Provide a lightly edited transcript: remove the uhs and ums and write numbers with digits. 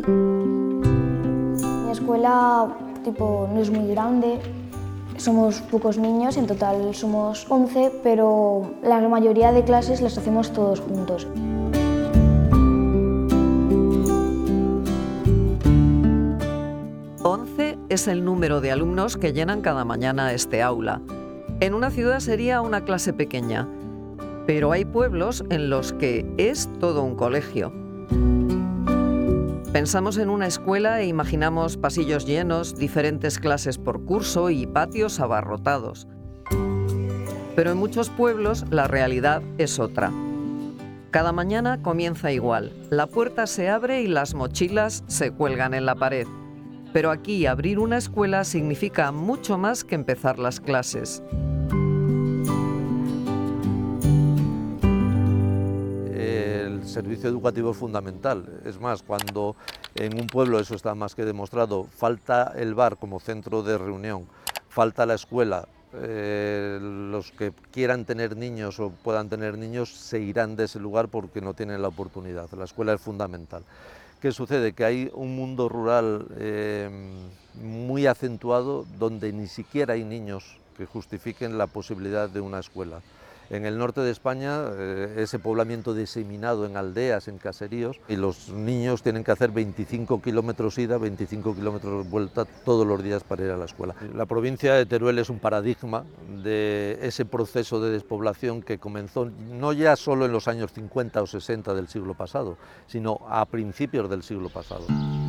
Mi escuela no es muy grande, somos pocos niños, en total somos 11, pero la mayoría de clases las hacemos todos juntos. Es el número de alumnos que llenan cada mañana este aula. En una ciudad sería una clase pequeña, pero hay pueblos en los que es todo un colegio. Pensamos en una escuela e imaginamos pasillos llenos, diferentes clases por curso y patios abarrotados. Pero en muchos pueblos la realidad es otra. Cada mañana comienza igual. La puerta se abre y las mochilas se cuelgan en la pared. Pero aquí abrir una escuela significa mucho más que empezar las clases. El servicio educativo es fundamental. Es más, cuando en un pueblo, eso está más que demostrado, falta el bar como centro de reunión, falta la escuela, los que quieran tener niños o puedan tener niños se irán de ese lugar porque no tienen la oportunidad. La escuela es fundamental. ¿Qué sucede? Que hay un mundo rural muy acentuado donde ni siquiera hay niños que justifiquen la posibilidad de una escuela. En el norte de España, ese poblamiento diseminado en aldeas, en caseríos, y los niños tienen que hacer 25 kilómetros ida, 25 kilómetros vuelta todos los días para ir a la escuela. La provincia de Teruel es un paradigma de ese proceso de despoblación que comenzó no ya solo en los años 50 o 60 del siglo pasado, sino a principios del siglo pasado.